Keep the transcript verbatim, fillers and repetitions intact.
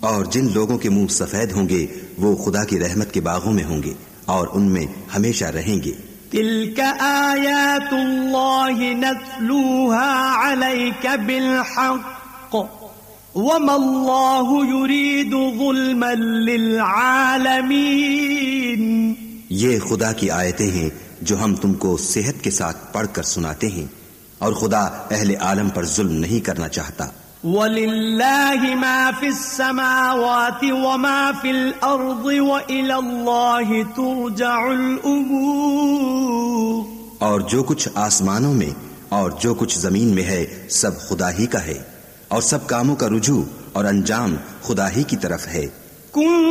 और जिन लोगों के मुंह सफेद होंगे वो खुदा की रहमत के बागों में होंगे और उनमें हमेशा रहेंगे। तिल्क आयातुल्लाहि नत्लूहा अलैका बिलहक़ वमल्लाहु युरीदु ज़ुल्मन लिलआलमीन। ये खुदा की आयतें हैं जो हम तुमको सेहत के साथ पढ़कर सुनाते हैं और खुदा अहले आलम पर जुल्म नहीं करना चाहता। वलिल्लाहि मा फिस समावाति व मा फिल अर्ज़ि व इलल्लाहि तुरजउल उमूर। और जो कुछ आसमानों में और जो कुछ जमीन में है सब खुदा ही का है और सब कामों का रुजू और अंजाम खुदा ही की तरफ है।